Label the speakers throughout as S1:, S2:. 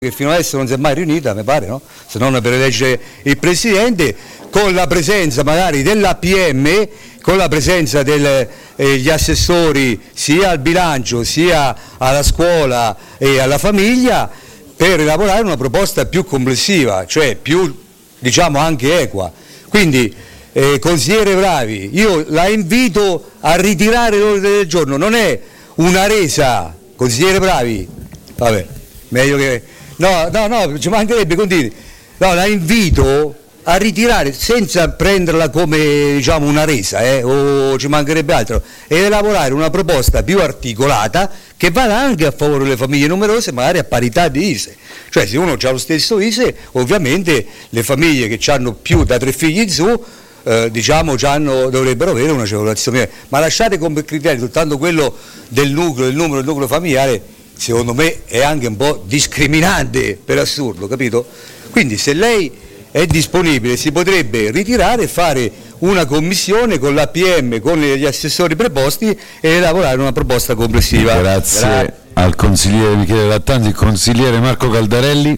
S1: che fino adesso non si è mai riunita, mi pare, no? Se non per eleggere il Presidente, con la presenza magari dell'APM, con la presenza degli assessori sia al bilancio sia alla scuola e alla famiglia, per elaborare una proposta più complessiva, cioè più, diciamo, anche equa. Quindi, consigliere Bravi, io la invito a ritirare l'ordine del giorno, non è una resa, consigliere Bravi, vabbè, meglio che... No, ci mancherebbe, continui. No, la invito a ritirare senza prenderla come, diciamo, una resa, o ci mancherebbe altro, e elaborare una proposta più articolata che vada anche a favore delle famiglie numerose, magari a parità di ISEE. Cioè, se uno ha lo stesso ISEE, ovviamente le famiglie che hanno più da 3 figli in su, dovrebbero avere un'agevolazione, ma lasciate come criterio soltanto quello del nucleo, del numero del nucleo familiare. Secondo me è anche un po' discriminante, per assurdo, capito? Quindi se lei è disponibile si potrebbe ritirare e fare una commissione con l'APM, con gli assessori preposti e lavorare una proposta complessiva.
S2: Grazie al consigliere Michele Lattanzi. Il consigliere Marco Caldarelli.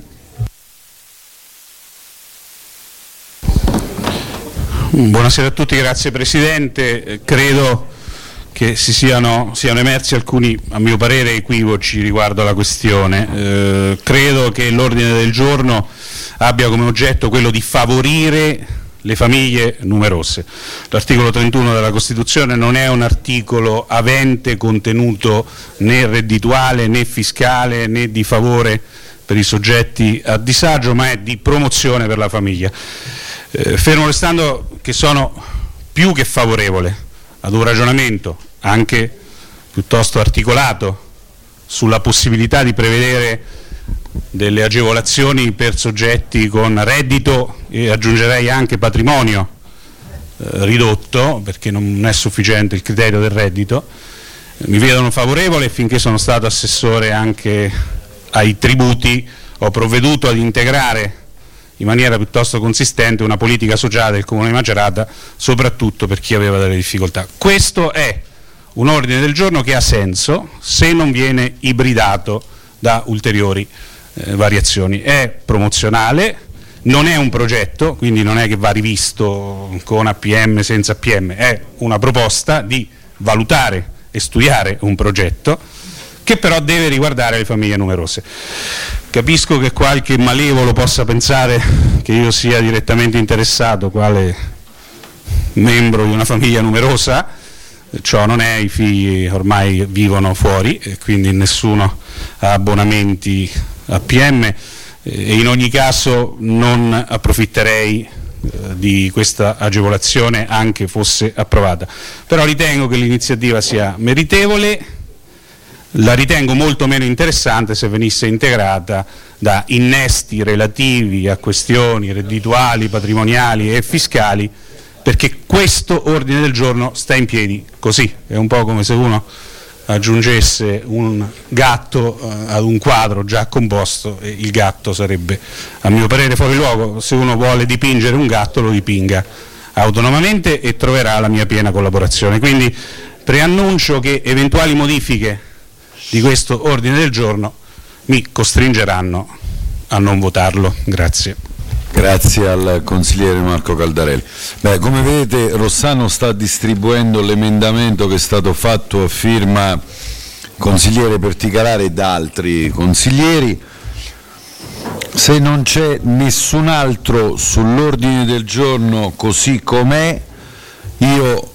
S3: Buonasera a tutti, grazie Presidente. Credo che siano emersi alcuni, a mio parere, equivoci riguardo alla questione. Credo che l'ordine del giorno abbia come oggetto quello di favorire le famiglie numerose. L'articolo 31 della Costituzione non è un articolo avente contenuto né reddituale né fiscale né di favore per i soggetti a disagio, ma è di promozione per la famiglia. Fermo restando che sono più che favorevole ad un ragionamento anche piuttosto articolato sulla possibilità di prevedere delle agevolazioni per soggetti con reddito e aggiungerei anche patrimonio ridotto, perché non è sufficiente il criterio del reddito. Mi vedono favorevole, finché sono stato assessore anche ai tributi ho provveduto ad integrare in maniera piuttosto consistente una politica sociale del Comune di Macerata, soprattutto per chi aveva delle difficoltà. Questo è un ordine del giorno che ha senso se non viene ibridato da ulteriori variazioni. È promozionale, non è un progetto, quindi non è che va rivisto con APM, senza APM, è una proposta di valutare e studiare un progetto che però deve riguardare le famiglie numerose. Capisco che qualche malevolo possa pensare che io sia direttamente interessato quale membro di una famiglia numerosa, ciò non è, i figli ormai vivono fuori e quindi nessuno ha abbonamenti APM e in ogni caso non approfitterei di questa agevolazione anche fosse approvata. Però ritengo che l'iniziativa sia meritevole. La ritengo molto meno interessante se venisse integrata da innesti relativi a questioni reddituali, patrimoniali e fiscali, perché questo ordine del giorno sta in piedi così. È un po' come se uno aggiungesse un gatto ad un quadro già composto e il gatto sarebbe, a mio parere, fuori luogo. Se uno vuole dipingere un gatto lo dipinga autonomamente e troverà la mia piena collaborazione. Quindi preannuncio che eventuali modifiche di questo ordine del giorno mi costringeranno a non votarlo. Grazie.
S2: Grazie al consigliere Marco Caldarelli. Come vedete Rossano sta distribuendo l'emendamento che è stato fatto a firma consigliere Perticarare e da altri consiglieri. Se non c'è nessun altro sull'ordine del giorno così com'è, io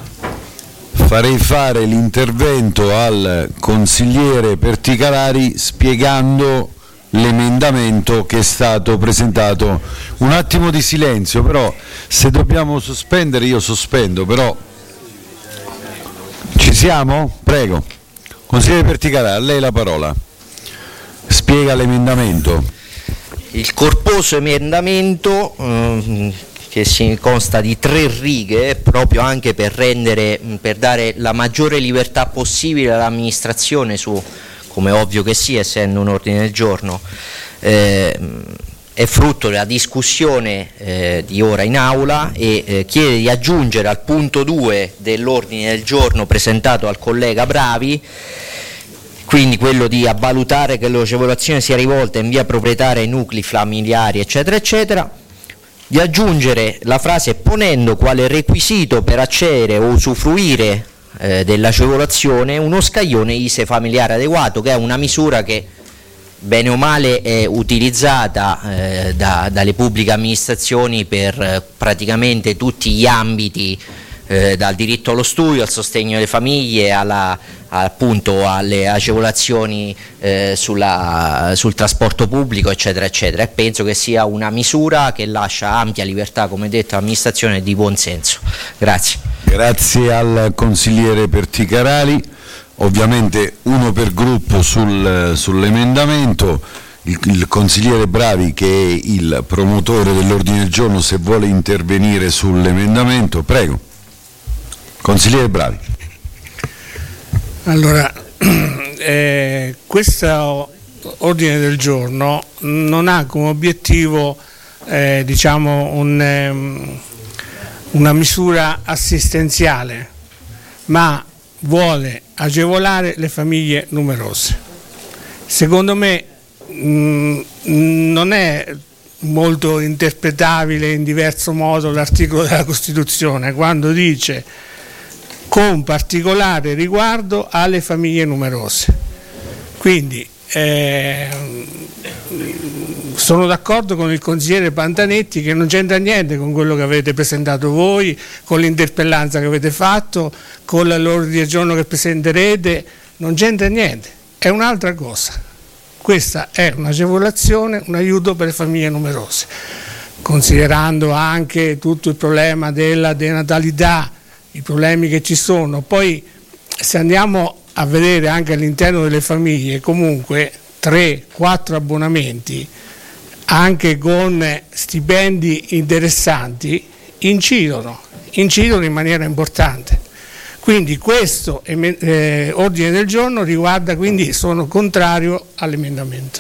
S2: farei fare l'intervento al consigliere Perticarari spiegando l'emendamento che è stato presentato. Un attimo di silenzio, però se dobbiamo sospendere io sospendo, però ci siamo? Prego. Consigliere Perticarari, a lei la parola. Spiega l'emendamento.
S4: Il corposo emendamento che si consta di 3 righe, proprio anche per dare la maggiore libertà possibile all'amministrazione su, come ovvio che sia, essendo un ordine del giorno, è frutto della discussione di ora in aula e chiede di aggiungere al punto 2 dell'ordine del giorno presentato al collega Bravi quindi quello di valutare che l'agevolazione sia rivolta in via proprietaria ai nuclei familiari eccetera eccetera, di aggiungere la frase ponendo quale requisito per accedere o usufruire dell'agevolazione uno scaglione ISEE familiare adeguato, che è una misura che bene o male è utilizzata dalle pubbliche amministrazioni per praticamente tutti gli ambiti, dal diritto allo studio, al sostegno alle famiglie, appunto alle agevolazioni sul trasporto pubblico eccetera eccetera, e penso che sia una misura che lascia ampia libertà, come detto, all'amministrazione, di buon senso. Grazie.
S2: Grazie al consigliere Perticarali. Ovviamente uno per gruppo sull'emendamento. Il consigliere Bravi, che è il promotore dell'ordine del giorno, se vuole intervenire sull'emendamento, prego. Consigliere Bravi.
S5: Allora, questo ordine del giorno non ha come obiettivo una misura assistenziale, ma vuole agevolare le famiglie numerose. Secondo me non è molto interpretabile in diverso modo l'articolo della Costituzione quando dice con particolare riguardo alle famiglie numerose. Quindi sono d'accordo con il consigliere Pantanetti che non c'entra niente con quello che avete presentato voi, con l'interpellanza che avete fatto, con l'ordine del giorno che presenterete, non c'entra niente, è un'altra cosa. Questa è un'agevolazione, un aiuto per le famiglie numerose, considerando anche tutto il problema della denatalità, i problemi che ci sono. Poi se andiamo a vedere anche all'interno delle famiglie, comunque 3-4 abbonamenti anche con stipendi interessanti incidono in maniera importante. Quindi questo ordine del giorno riguarda, quindi sono contrario all'emendamento.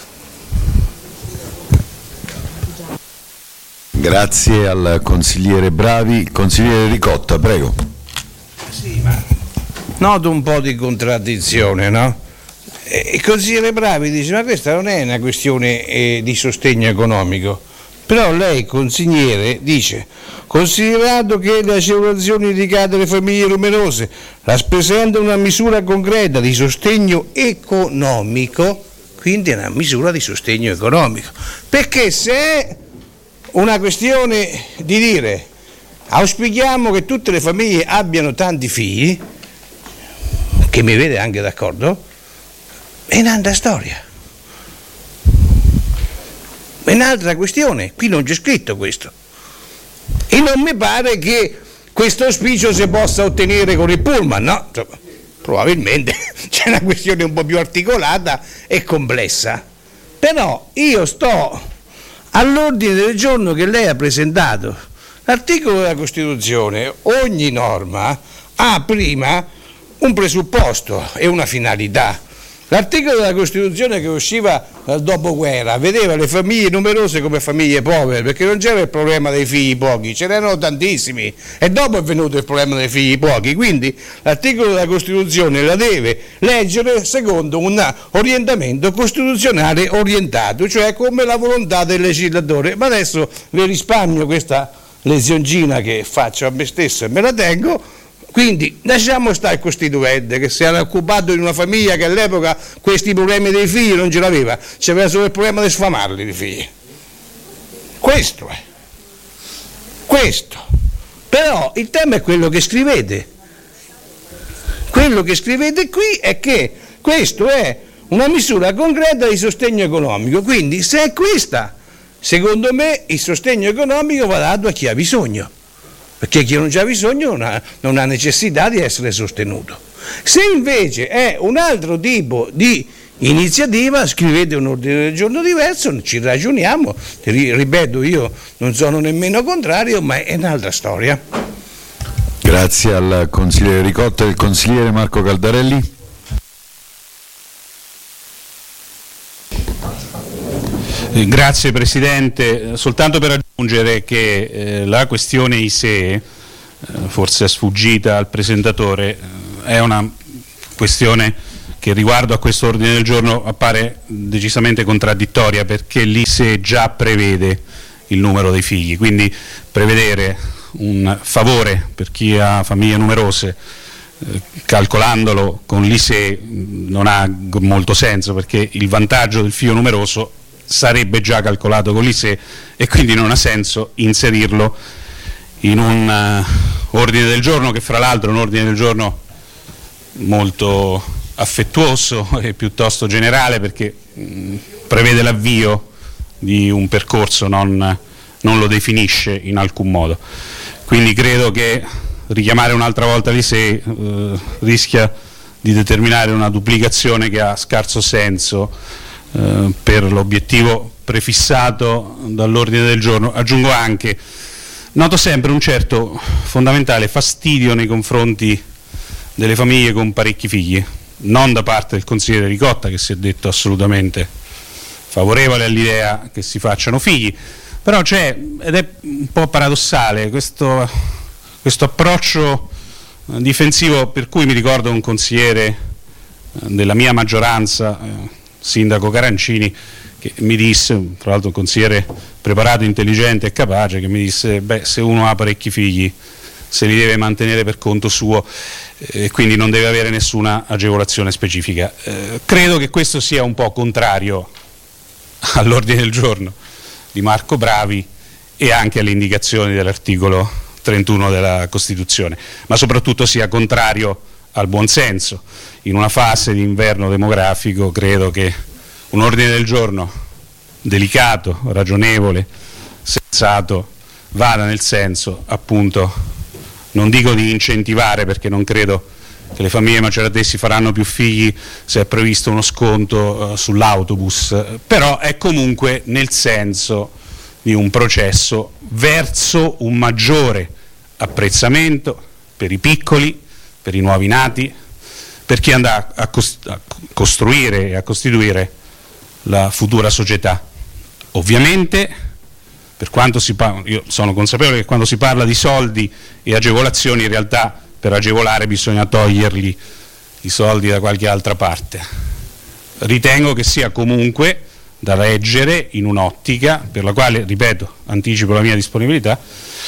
S2: Grazie al consigliere Bravi. Consigliere Ricotta, prego.
S6: Sì, ma noto un po' di contraddizione, no? Il consigliere Bravi dice ma questa non è una questione di sostegno economico, però lei consigliere dice considerato che le agevolazioni dedicate alle famiglie numerose rappresentano una misura concreta di sostegno economico, quindi è una misura di sostegno economico, perché se è una questione di dire auspichiamo che tutte le famiglie abbiano tanti figli, che mi vede anche d'accordo, è un'altra storia, è un'altra questione, qui non c'è scritto questo e non mi pare che questo auspicio si possa ottenere con il pullman, no? Probabilmente c'è una questione un po' più articolata e complessa, però io sto all'ordine del giorno che lei ha presentato. L'articolo della Costituzione, ogni norma ha prima un presupposto e una finalità. L'articolo della Costituzione che usciva dal dopoguerra vedeva le famiglie numerose come famiglie povere, perché non c'era il problema dei figli pochi, ce n'erano tantissimi e dopo è venuto il problema dei figli pochi, quindi l'articolo della Costituzione la deve leggere secondo un orientamento costituzionale orientato, cioè come la volontà del legislatore. Ma adesso vi risparmio questa lezioncina che faccio a me stesso e me la tengo. Quindi lasciamo stare il Costituente che si era occupato di una famiglia che all'epoca questi problemi dei figli non ce l'aveva, c'aveva solo il problema di sfamarli i figli. Questo è. Questo. Però il tema è quello che scrivete. Quello che scrivete qui è che questo è una misura concreta di sostegno economico, quindi se è questa, secondo me il sostegno economico va dato a chi ha bisogno, perché chi non ha bisogno non ha necessità di essere sostenuto. Se invece è un altro tipo di iniziativa, scrivete un ordine del giorno diverso, ci ragioniamo, ripeto, io non sono nemmeno contrario, ma è un'altra storia.
S2: Grazie al consigliere Ricotta. Il consigliere Marco Caldarelli.
S3: Grazie Presidente, soltanto per aggiungere che la questione ISEE, forse è sfuggita al presentatore, è una questione che riguardo a questo ordine del giorno appare decisamente contraddittoria, perché l'ISEE già prevede il numero dei figli, quindi prevedere un favore per chi ha famiglie numerose calcolandolo con l'ISEE non ha molto senso, perché il vantaggio del figlio numeroso sarebbe già calcolato con l'ISEE e quindi non ha senso inserirlo in un ordine del giorno che fra l'altro è un ordine del giorno molto affettuoso e piuttosto generale, perché prevede l'avvio di un percorso, non lo definisce in alcun modo. Quindi credo che richiamare un'altra volta l'ISEE rischia di determinare una duplicazione che ha scarso senso per l'obiettivo prefissato dall'ordine del giorno. Aggiungo anche, noto sempre un certo fondamentale fastidio nei confronti delle famiglie con parecchi figli, non da parte del consigliere Ricotta, che si è detto assolutamente favorevole all'idea che si facciano figli, però c'è, ed è un po' paradossale, questo approccio difensivo, per cui mi ricordo un consigliere della mia maggioranza, sindaco Carancini, che mi disse, tra l'altro un consigliere preparato, intelligente e capace, che mi disse: beh, se uno ha parecchi figli se li deve mantenere per conto suo e quindi non deve avere nessuna agevolazione specifica. Credo che questo sia un po' contrario all'ordine del giorno di Marco Bravi e anche alle indicazioni dell'articolo 31 della Costituzione, ma soprattutto sia contrario al buonsenso. In una fase di inverno demografico credo che un ordine del giorno delicato, ragionevole, sensato, vada nel senso, appunto, non dico di incentivare, perché non credo che le famiglie maceratesi faranno più figli se è previsto uno sconto sull'autobus, però è comunque nel senso di un processo verso un maggiore apprezzamento per i piccoli, per i nuovi nati, per chi andrà a costruire e a costituire la futura società. Ovviamente, per quanto io sono consapevole che quando si parla di soldi e agevolazioni, in realtà per agevolare bisogna togliergli i soldi da qualche altra parte. Ritengo che sia comunque da leggere in un'ottica per la quale, ripeto, anticipo la mia disponibilità,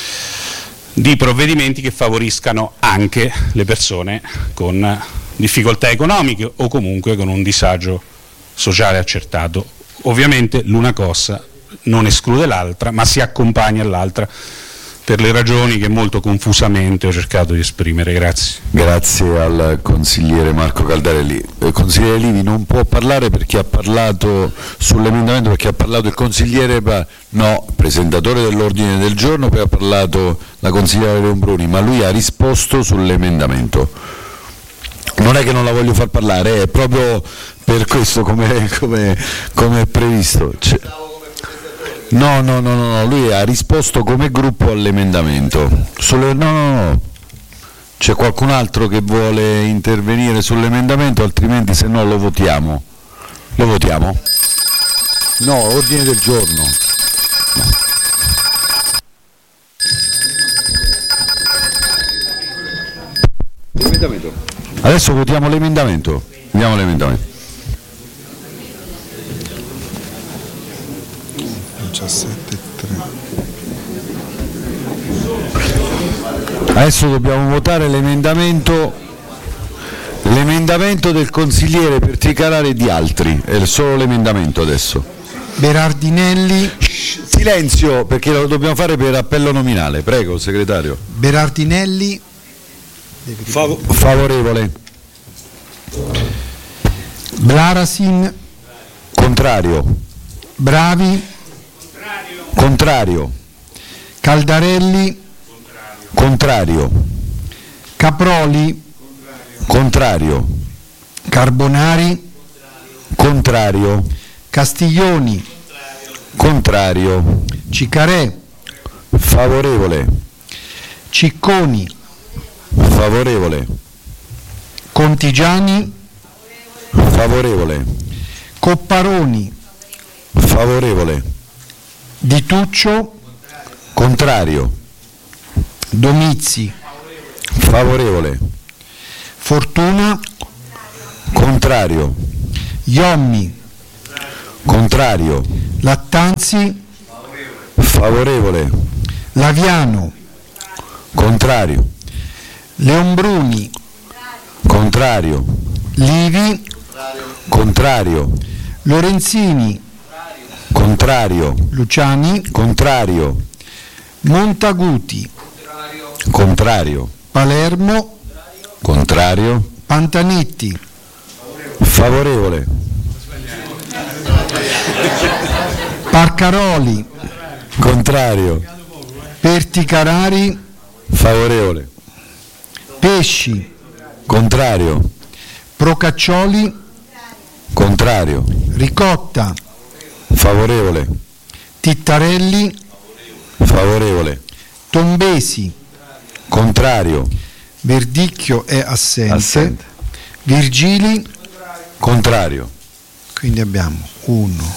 S3: di provvedimenti che favoriscano anche le persone con difficoltà economiche o comunque con un disagio sociale accertato. Ovviamente l'una cosa non esclude l'altra, ma si accompagna all'altra per le ragioni che molto confusamente ho cercato di esprimere. Grazie.
S2: Grazie al consigliere Marco Caldarelli. Il consigliere Livi non può parlare perché ha parlato sull'emendamento, perché ha parlato il consigliere presentatore dell'ordine del giorno, poi ha parlato la consigliera Leonbruni, ma lui ha risposto sull'emendamento. Non è che non la voglio far parlare, è proprio per questo come è previsto. No, lui ha risposto come gruppo all'emendamento. No. C'è qualcun altro che vuole intervenire sull'emendamento, altrimenti se no lo votiamo. Lo votiamo? No, ordine del giorno. No. L'emendamento. Adesso votiamo l'emendamento. Vediamo l'emendamento. 17.3. Adesso dobbiamo votare l'emendamento del consigliere Perticarare e di altri, è solo l'emendamento adesso.
S7: Berardinelli.
S2: Silenzio, perché lo dobbiamo fare per appello nominale, prego segretario.
S7: Berardinelli.
S2: Favorevole.
S7: Blarasin.
S2: Contrario.
S7: Bravi.
S2: Contrario.
S7: Caldarelli.
S2: Contrario.
S7: Caproli.
S2: Contrario.
S7: Carbonari.
S2: Contrario.
S7: Castiglioni.
S2: Contrario.
S7: Cicarè.
S2: Favorevole.
S7: Cicconi.
S2: Favorevole.
S7: Contigiani.
S2: Favorevole.
S7: Copparoni.
S2: Favorevole.
S7: Di Tuccio.
S2: Contrario.
S7: Domizzi.
S2: Favorevole.
S7: Fortuna.
S2: Contrario.
S7: Iommi,
S2: Contrario.
S7: Lattanzi,
S2: Favorevole.
S7: Laviano,
S2: Contrario.
S7: Leonbruni,
S2: Contrario.
S7: Livi,
S2: Contrario.
S7: Lorenzini,
S2: Contrario.
S7: Luciani,
S2: Contrario.
S7: Montaguti,
S2: Contrario.
S7: Palermo,
S2: Contrario.
S7: Pantanetti,
S2: Favorevole.
S7: Parcaroli,
S2: Contrario.
S7: Perticarari,
S2: Favorevole.
S7: Pesci,
S2: Contrario.
S7: Procaccioli,
S2: Contrario.
S7: Ricotta,
S2: Favorevole.
S7: Tittarelli,
S2: Favorevole.
S7: Tombesi,
S2: Contrario.
S7: Verdicchio è assente,
S2: Assente.
S7: Virgili,
S2: Contrario.
S7: quindi abbiamo 1,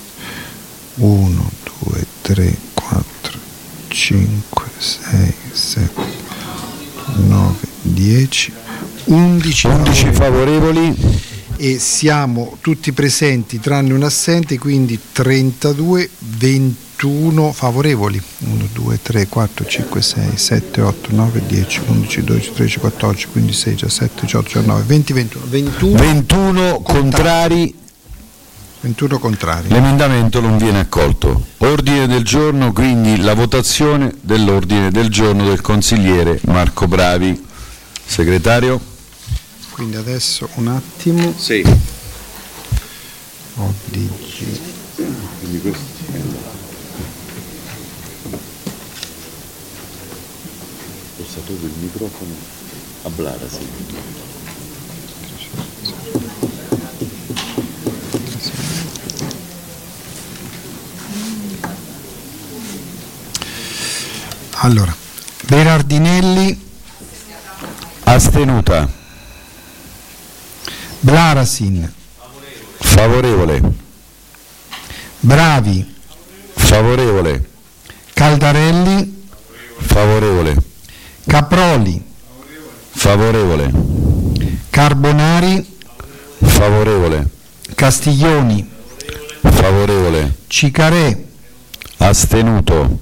S7: 2, 3, 4, 5, 6, 7, 9, 10, 11
S2: 11 favorevoli.
S7: e siamo tutti presenti tranne un assente, quindi 32, 21 favorevoli. 1, 2, 3, 4, 5, 6, 7, 8, 9, 10, 11, 12, 13, 14, 15, 16, 17, 18, 19, 20, 21,
S2: 21 contrari.
S7: 21 contrari.
S2: L'emendamento non viene accolto. Ordine del giorno, quindi la votazione dell'ordine del giorno del consigliere Marco Bravi. Segretario?
S7: Quindi adesso un attimo.
S2: Sì.
S7: ODG.
S2: Quindi questo. Spostato il microfono a Blara, sì.
S7: Allora, Berardinelli,
S2: Astenuta.
S7: Blarasin,
S2: Favorevole.
S7: Bravi,
S2: Favorevole.
S7: Caldarelli,
S2: Favorevole.
S7: Caproli,
S2: Favorevole.
S7: Carbonari,
S2: Favorevole.
S7: Castiglioni,
S2: Favorevole.
S7: Cicarè,
S2: Astenuto.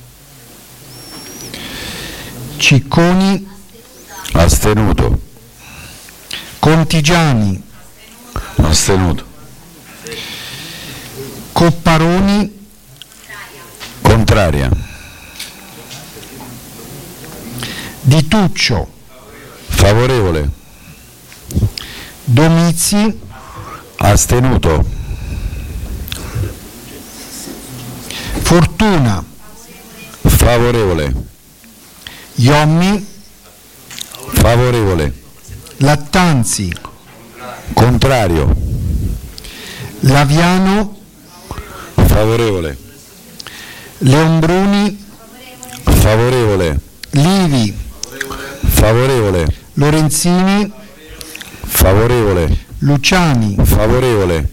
S7: Cicconi,
S2: Astenuto.
S7: Contigiani,
S2: Astenuto.
S7: Copparoni,
S2: Contraria.
S7: Di Tuccio,
S2: Favorevole.
S7: Domizi,
S2: Astenuto.
S7: Fortuna,
S2: Favorevole.
S7: Iommi,
S2: Favorevole.
S7: Lattanzi,
S2: Contrario.
S7: Laviano,
S2: Favorevole.
S7: Leonbruni,
S2: Favorevole.
S7: Livi,
S2: Favorevole.
S7: Lorenzini,
S2: Favorevole.
S7: Luciani,
S2: Favorevole.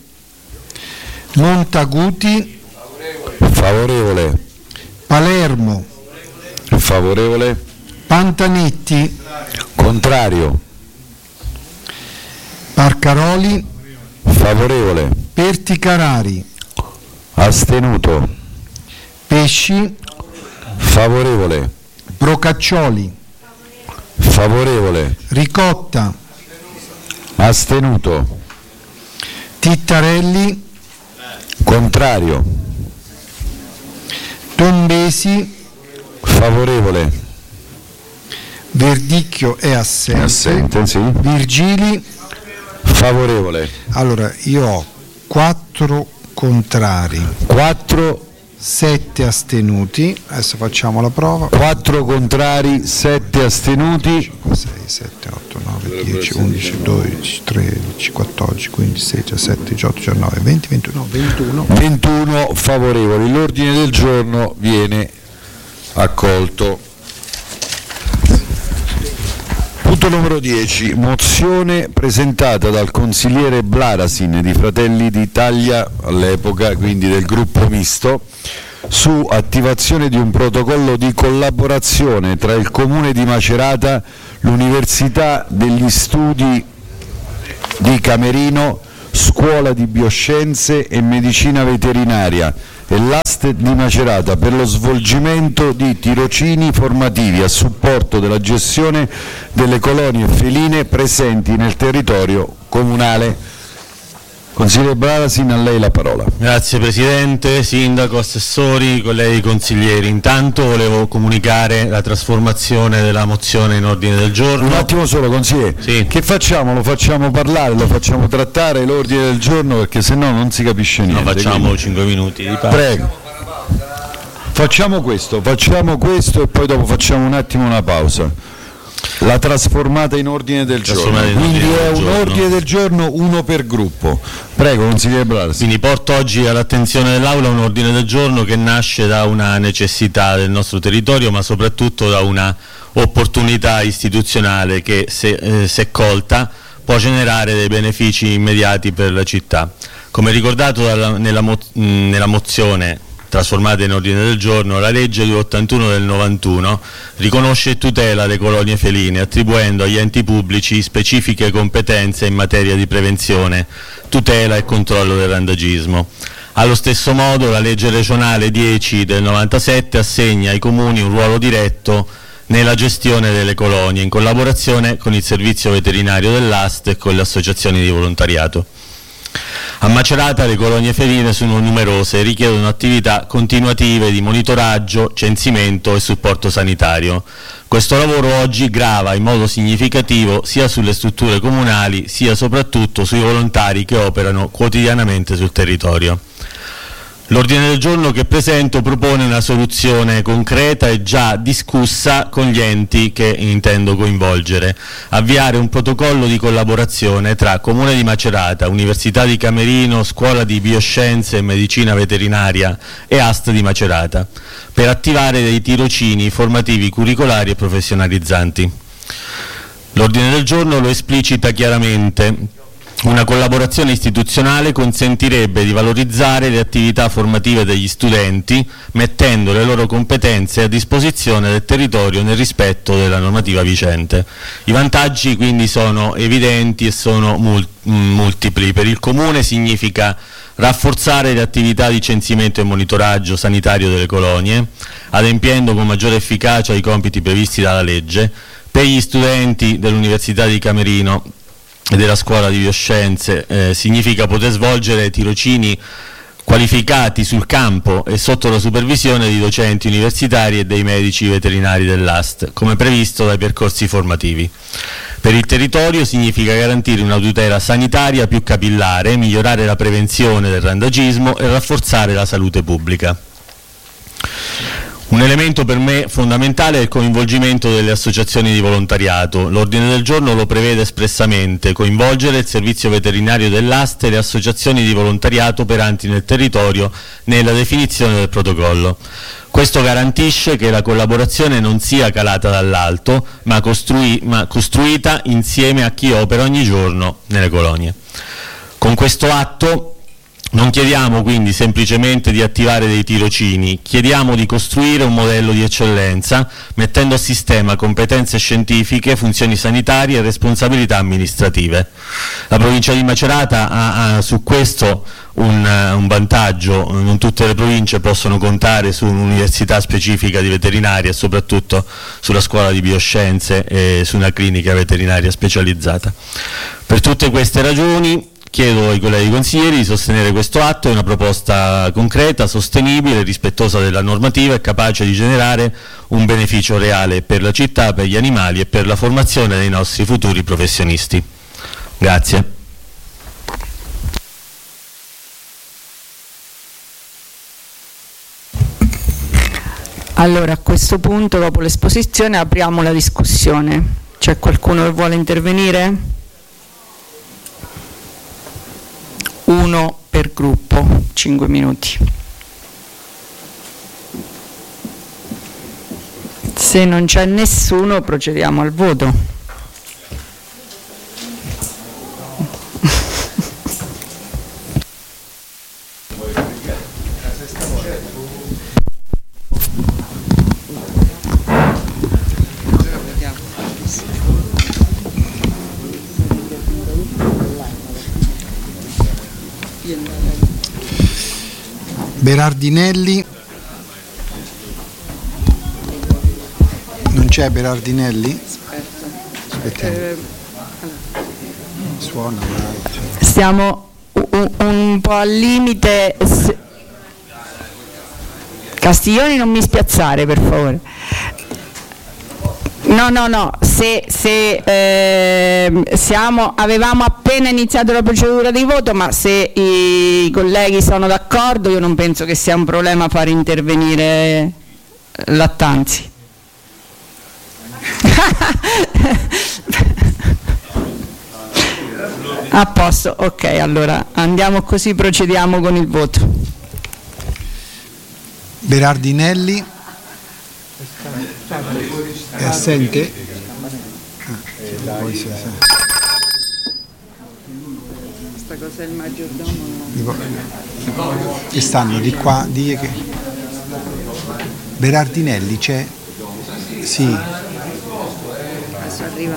S7: Montaguti,
S2: Favorevole.
S7: Palermo,
S2: Favorevole.
S7: Pantanetti,
S2: Contrario.
S7: Parcaroli,
S2: Favorevole.
S7: Perticarari,
S2: Astenuto.
S7: Pesci,
S2: Favorevole.
S7: Procaccioli,
S2: Favorevole.
S7: Ricotta,
S2: Astenuto.
S7: Tittarelli,
S2: Contrario.
S7: Tombesi,
S2: Favorevole.
S7: Verdicchio è assente,
S2: Assente, sì.
S7: Virgili.
S2: Favorevole.
S7: Allora, io ho 4 contrari,
S2: 4
S7: astenuti, adesso facciamo la prova.
S2: 4 contrari, 7 astenuti.
S7: 6, 7, 8, 9, 10, 11, 12, 13, 14, 15, 16, 17, 18, 19, 20, 21, 21.
S2: 21 favorevoli. L'ordine del giorno viene accolto. Punto numero 10, mozione presentata dal consigliere Blarasin di Fratelli d'Italia, all'epoca quindi del gruppo misto, su attivazione di un protocollo di collaborazione tra il Comune di Macerata, l'Università degli Studi di Camerino, Scuola di Bioscienze e Medicina Veterinaria e l'AST di Macerata per lo svolgimento di tirocini formativi a supporto della gestione delle colonie feline presenti nel territorio comunale. Consigliere Brarasin, a lei la parola.
S8: Grazie Presidente, Sindaco, Assessori, colleghi consiglieri. Intanto volevo comunicare la trasformazione della mozione in ordine del giorno.
S2: Un attimo solo, consigliere.
S8: Sì.
S2: Che facciamo? Lo facciamo parlare, lo facciamo trattare l'ordine del giorno, perché sennò non si capisce niente.
S8: No, facciamo
S2: quindi
S8: 5 minuti di pausa.
S2: Prego. Facciamo questo e poi dopo facciamo un attimo una pausa. La trasformata in ordine del giorno, quindi è un ordine del giorno, uno per gruppo. Prego, consigliere Brasi.
S8: Quindi porto oggi all'attenzione dell'Aula un ordine del giorno che nasce da una necessità del nostro territorio, ma soprattutto da una opportunità istituzionale che, se colta, può generare dei benefici immediati per la città. Come ricordato nella mozione trasformata in ordine del giorno, la legge 281 del 91 riconosce e tutela le colonie feline, attribuendo agli enti pubblici specifiche competenze in materia di prevenzione, tutela e controllo del randagismo. Allo stesso modo la legge regionale 10 del 97 assegna ai comuni un ruolo diretto nella gestione delle colonie, in collaborazione con il servizio veterinario dell'AST e con le associazioni di volontariato. A Macerata le colonie feline sono numerose e richiedono attività continuative di monitoraggio, censimento e supporto sanitario. Questo lavoro oggi grava in modo significativo sia sulle strutture comunali sia soprattutto sui volontari che operano quotidianamente sul territorio. L'ordine del giorno che presento propone una soluzione concreta e già discussa con gli enti che intendo coinvolgere: avviare un protocollo di collaborazione tra Comune di Macerata, Università di Camerino, Scuola di Bioscienze e Medicina Veterinaria e AST di Macerata, per attivare dei tirocini formativi curricolari e professionalizzanti. L'ordine del giorno lo esplicita chiaramente. Una collaborazione istituzionale consentirebbe di valorizzare le attività formative degli studenti, mettendo le loro competenze a disposizione del territorio nel rispetto della normativa vigente. I vantaggi quindi sono evidenti e sono multipli. Per il Comune significa rafforzare le attività di censimento e monitoraggio sanitario delle colonie, adempiendo con maggiore efficacia ai compiti previsti dalla legge. Per gli studenti dell'Università di Camerino e della Scuola di Bioscienze significa poter svolgere tirocini qualificati sul campo e sotto la supervisione di docenti universitari e dei medici veterinari dell'AST, come previsto dai percorsi formativi. Per il territorio significa garantire una tutela sanitaria più capillare, migliorare la prevenzione del randagismo e rafforzare la salute pubblica. Un elemento per me fondamentale è il coinvolgimento delle associazioni di volontariato. L'ordine del giorno lo prevede espressamente: coinvolgere il servizio veterinario dell'AST e le associazioni di volontariato operanti nel territorio nella definizione del protocollo. Questo garantisce che la collaborazione non sia calata dall'alto, ma costruita insieme a chi opera ogni giorno nelle colonie. Con questo atto non chiediamo quindi semplicemente di attivare dei tirocini, chiediamo di costruire un modello di eccellenza, mettendo a sistema competenze scientifiche, funzioni sanitarie e responsabilità amministrative. La provincia di Macerata ha su questo un vantaggio: non tutte le province possono contare su un'università specifica di veterinaria e soprattutto sulla scuola di bioscienze e su una clinica veterinaria specializzata. Per tutte queste ragioni chiedo ai colleghi consiglieri di sostenere questo atto. È una proposta concreta, sostenibile, rispettosa della normativa e capace di generare un beneficio reale per la città, per gli animali e per la formazione dei nostri futuri professionisti. Grazie.
S9: Allora, a questo punto, dopo l'esposizione, apriamo la discussione. C'è qualcuno che vuole intervenire? Uno per gruppo, 5 minuti. Se non c'è nessuno, procediamo al voto.
S7: Berardinelli. Non c'è Berardinelli? Aspetta. Suona.
S9: Stiamo un po' al limite. Castiglioni, non mi spiazzare, per favore. No, se avevamo appena iniziato la procedura di voto, ma se i colleghi sono d'accordo io non penso che sia un problema far intervenire Lattanzi. A posto, ok, allora andiamo così, procediamo con il voto.
S7: Berardinelli è assente?
S9: Questa cosa è il maggiordomo.
S7: Che stanno di qua, che Berardinelli c'è? Sì.
S9: Adesso arriva.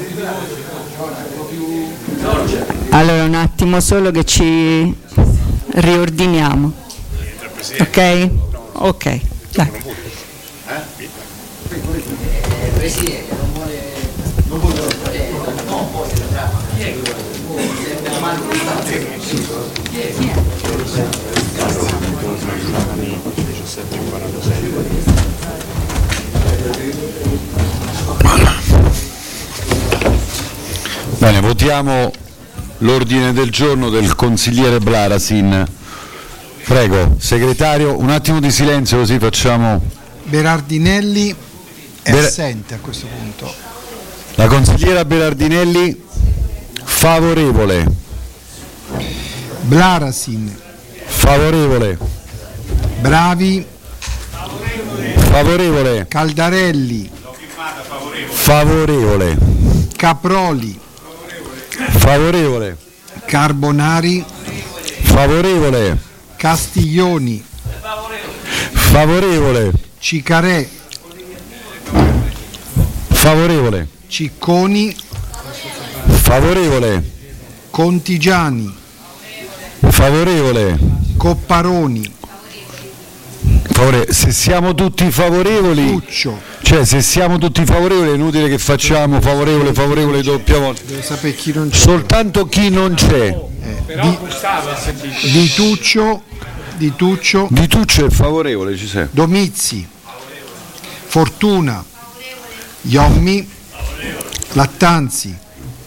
S9: Allora un attimo solo che ci riordiniamo. Ok? Ok, dai.
S10: Presidente, non vuole
S2: Bene, votiamo l'ordine del giorno del consigliere Blarasin. Prego, segretario, un attimo di silenzio così facciamo.
S7: Berardinelli è assente a questo punto.
S2: La consigliera Berardinelli favorevole.
S7: Blarasin
S2: favorevole.
S7: Bravi
S2: favorevole.
S7: Caldarelli
S2: favorevole.
S7: Caproli
S2: favorevole.
S7: Carbonari
S2: favorevole.
S7: Castiglioni
S2: favorevole.
S7: Cicarè
S2: favorevole.
S7: Cicconi
S2: favorevole.
S7: Contigiani
S2: favorevole.
S7: Copparoni
S2: Se siamo tutti favorevoli,
S7: Tuccio.
S2: Cioè se siamo tutti favorevoli è inutile che facciamo favorevole doppia volta.
S7: Devo sapere chi non c'è.
S2: Soltanto chi non c'è.
S7: Di Tuccio
S2: è favorevole, ci sei.
S7: Domizzi Fortuna Iommi Lattanzi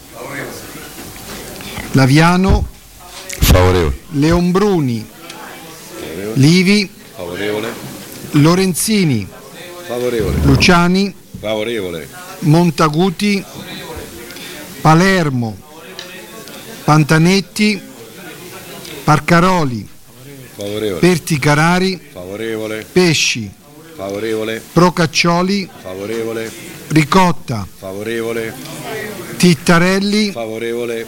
S7: Laviano
S2: favorevole.
S7: Leonbruni Livi
S2: Favorevole.
S7: Lorenzini
S2: Favorevole.
S7: Luciani
S2: Favorevole.
S7: Montaguti Palermo Pantanetti Parcaroli
S2: Favorevole.
S7: Perticarari
S2: Favorevole.
S7: Pesci
S2: Favorevole.
S7: Procaccioli
S2: Favorevole.
S7: Ricotta
S2: Favorevole.
S7: Tittarelli
S2: Favorevole.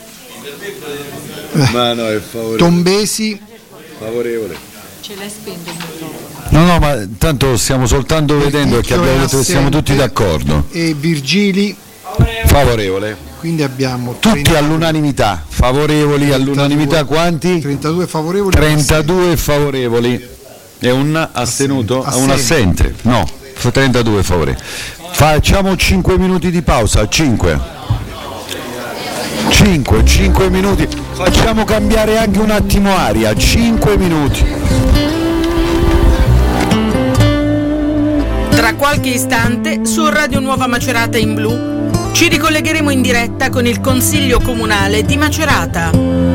S2: Ma no, è favorevole.
S7: Tombesi
S2: Favorevole.
S9: Ce l'hai spento il microfono.
S2: No, ma tanto stiamo soltanto vedendo perché abbiamo detto che siamo tutti d'accordo.
S7: E Virgili
S2: Favorevole.
S7: Quindi abbiamo
S2: tutti all'unanimità. Favorevoli 32, all'unanimità quanti?
S7: 32 favorevoli.
S2: 32 favorevoli. E un astenuto? Un assente? No, 32 favorevoli. Facciamo 5 minuti di pausa. 5 minuti. Facciamo cambiare anche un attimo aria. 5 minuti.
S11: Tra qualche istante su Radio Nuova Macerata in Blu ci ricollegheremo in diretta con il Consiglio Comunale di Macerata.